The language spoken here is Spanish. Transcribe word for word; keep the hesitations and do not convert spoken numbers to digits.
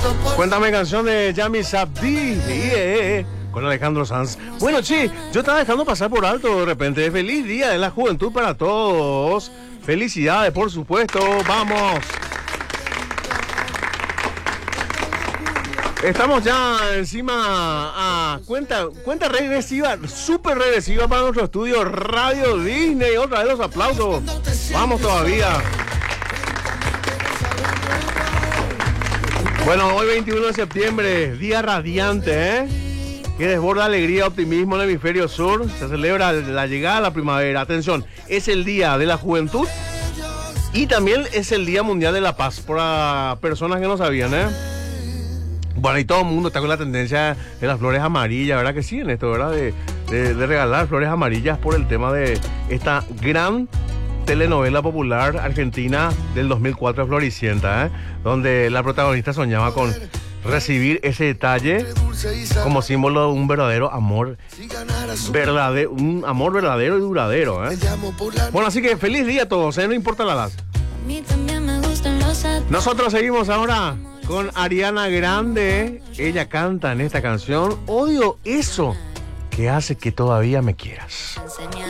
Cuéntame canción de Yami Sabdi yeah, con Alejandro Sanz. Bueno, sí, yo estaba dejando pasar por alto de repente. Feliz Día de la Juventud para todos. Felicidades, por supuesto. Vamos. Estamos ya encima a cuenta, cuenta regresiva, súper regresiva para nuestro estudio Radio Disney. Otra vez los aplausos. Vamos todavía. Bueno, hoy veintiuno de septiembre, día radiante, ¿eh? Que desborda alegría y optimismo en el hemisferio sur. Se celebra la llegada de la primavera. Atención, es el Día de la Juventud y también es el Día Mundial de la Paz, para personas que no sabían, ¿eh? Bueno, y todo el mundo está con la tendencia de las flores amarillas, ¿verdad que sí? En esto, ¿verdad? De, de, de regalar flores amarillas por el tema de esta gran telenovela popular argentina del dos mil cuatro, Floricienta, ¿eh? Donde la protagonista soñaba con recibir ese detalle como símbolo de un verdadero amor, verdadero, un amor verdadero y duradero, ¿eh? Bueno, así que feliz día a todos, ¿eh? No importa la edad. Nosotros seguimos ahora con Ariana Grande. Ella canta en esta canción: odio eso que hace que todavía me quieras.